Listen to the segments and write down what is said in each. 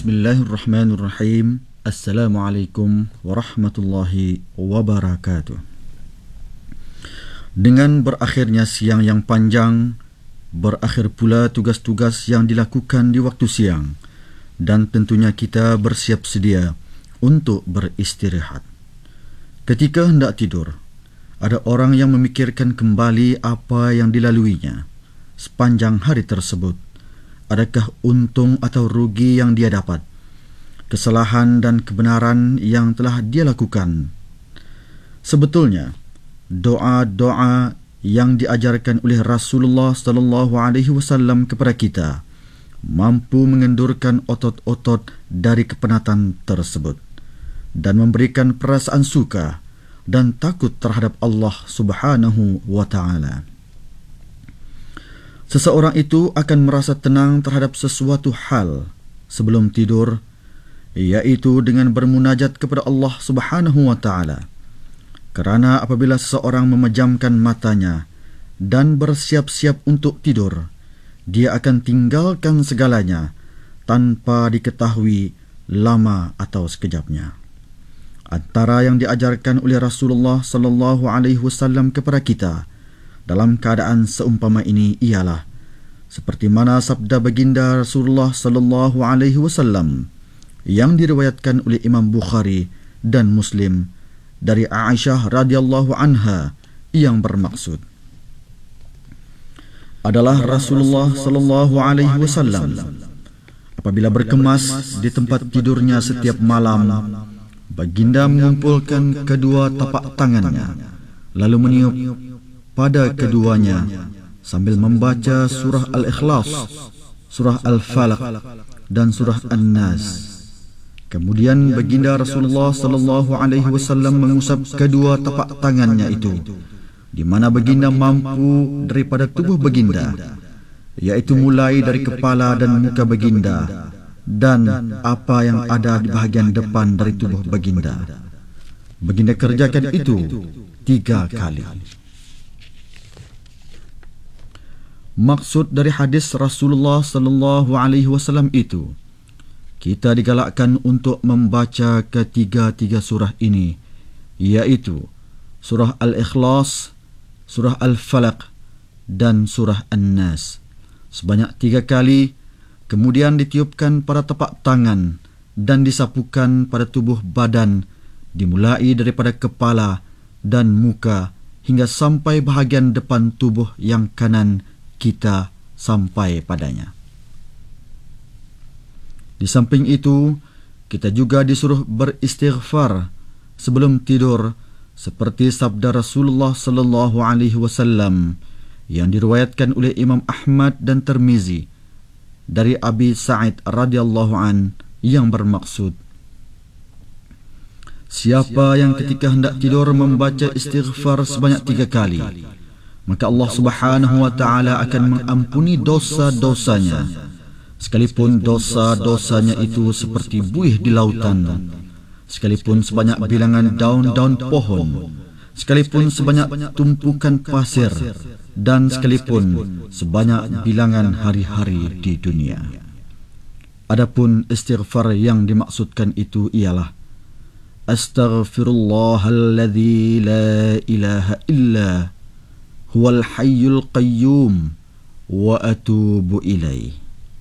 Bismillahirrahmanirrahim. Assalamualaikum warahmatullahi wabarakatuh. Dengan berakhirnya siang yang panjang, berakhir pula tugas-tugas yang dilakukan di waktu siang, dan tentunya kita bersiap sedia untuk beristirahat. Ketika hendak tidur, ada orang yang memikirkan kembali apa yang dilaluinya sepanjang hari tersebut. Adakah untung atau rugi yang dia dapat, kesalahan dan kebenaran yang telah dia lakukan. Sebetulnya, doa-doa yang diajarkan oleh Rasulullah SAW kepada kita mampu mengendurkan otot-otot dari kepenatan tersebut dan memberikan perasaan suka dan takut terhadap Allah Subhanahu wa Ta'ala. Seseorang itu akan merasa tenang terhadap sesuatu hal sebelum tidur, yaitu dengan bermunajat kepada Allah Subhanahu wa Ta'ala. Kerana apabila seseorang memejamkan matanya dan bersiap-siap untuk tidur, dia akan tinggalkan segalanya tanpa diketahui lama atau sekejapnya. Antara yang diajarkan oleh Rasulullah SAW kepada kita dalam keadaan seumpama ini ialah seperti mana sabda baginda Rasulullah SAW yang diriwayatkan oleh Imam Bukhari dan Muslim dari Aisyah radhiyallahu anha yang bermaksud adalah Rasulullah SAW apabila berkemas di tempat tidurnya setiap malam, baginda mengumpulkan kedua tapak tangannya lalu meniup pada keduanya sambil membaca surah Al-Ikhlas, surah Al-Falaq dan surah An-Nas. Kemudian baginda Rasulullah SAW mengusap kedua tapak tangannya itu, di mana baginda mampu daripada tubuh baginda, yaitu mulai dari kepala dan muka baginda dan apa yang ada di bahagian depan dari tubuh baginda. Baginda kerjakan itu 3 kali. Maksud dari hadis Rasulullah SAW itu, kita digalakkan untuk membaca ketiga-tiga surah ini, yaitu surah Al-Ikhlas, surah Al-Falaq dan surah An-Nas sebanyak 3 kali, kemudian ditiupkan pada tapak tangan dan disapukan pada tubuh badan, dimulai daripada kepala dan muka hingga sampai bahagian depan tubuh yang kanan kita sampai padanya. Di samping itu, kita juga disuruh beristighfar sebelum tidur seperti sabda Rasulullah SAW yang diriwayatkan oleh Imam Ahmad dan Tirmizi dari Abi Sa'id radhiyallahu an yang bermaksud, siapa yang ketika hendak tidur membaca istighfar sebanyak 3 kali, maka Allah Subhanahu wa Ta'ala akan mengampuni dosa-dosanya, sekalipun dosa-dosanya itu seperti buih di lautan, sekalipun sebanyak bilangan daun-daun pohon, sekalipun sebanyak tumpukan pasir, dan sekalipun sebanyak bilangan hari-hari di dunia. Adapun istighfar yang dimaksudkan itu ialah Astaghfirullahalladzi la ilaha illa huwal hayyul qayyum wa atubu ilaih.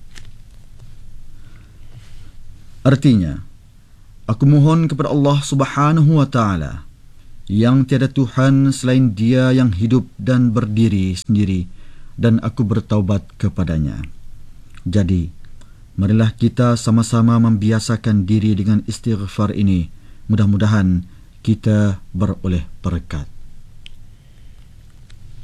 Artinya, aku mohon kepada Allah Subhanahu wa Ta'ala yang tiada Tuhan selain Dia yang hidup dan berdiri sendiri, dan aku bertaubat kepadanya. Jadi, marilah kita sama-sama membiasakan diri dengan istighfar ini. Mudah-mudahan kita beroleh berkat.